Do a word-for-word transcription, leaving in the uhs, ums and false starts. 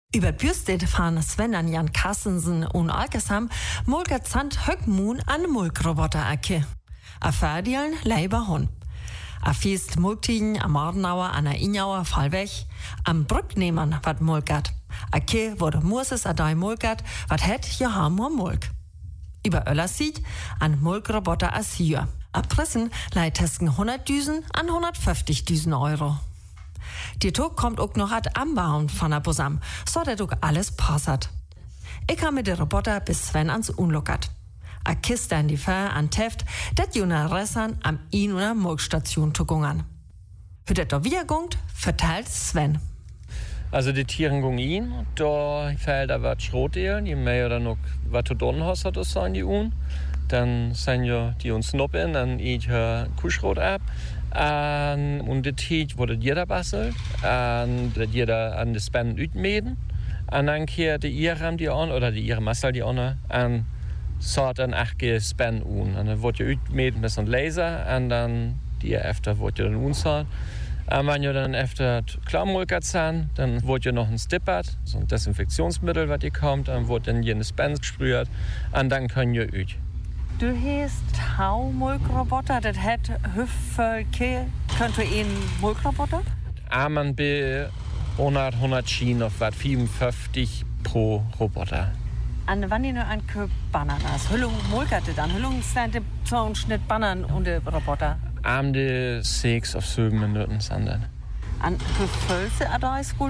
Über Bürstedt fahren Sven an Jan Kassensen und Alkesam mulket Sand Höckmun an Mulkroboter Ecke. A Ferdieln leiber Hon. A Fiest Mulktigen am Mardenauer an der Inauer Fallweg. Am Brücknehmern wat mulket. A Ke wurde Moses a dei mulket, wat het Johann mo Mulk. Über Öllersied an Mulkroboter a Sier. A Prissen leiht Tesken hunderttausend an hundertfünfzigtausend Euro. Die Tag kommt auch noch at Anbauen von der Bosam, so dass auch alles passat. Ich kam mit dem Roboter bis Sven ans Unlockert. A Kiste an die Fähr an Teft, dat juna Ressern am in oder Mulkstation tugungern. Für das da wieder gungt, verteilt Sven. Also die Tieren gung ihn, da fällt da wat Schrotdelen, die mehr oder noch wat zu tun hast, das sein die un. Dann sind ja die uns noppen, dann ich ja Kuschrot ab. Und, und das Tiet wurde jeder bastelt, und das jeder an das Span utmeden. Und dann kehrt die Iram die an, oder die ihre Massal die an, und so dann auch Span un. Und dann wird ja utmeden mit so einem Laser, und dann die öfter wird ja dann unzahlt. Und wenn ja dann öfter Klarmulkert sind, dann wird ja noch ein Stippert, so ein Desinfektionsmittel, was hier kommt, dann wird dann hier eine Span gesprüht, und dann können ja ut. Du hast Tau-Mulkroboter, das hat Hüffel, könnt du einen Mulkroboter? Amen bei hundert, hundert Schienen auf was, fünfundfünfzig pro Roboter. An wann die nur an Bananas? Hüllung mulkerte dann, Hüllung sind die Zornschnitt Bananen und die Roboter? Am die sechs auf sieben Minuten sind dann. An Hüffel, da ist gut.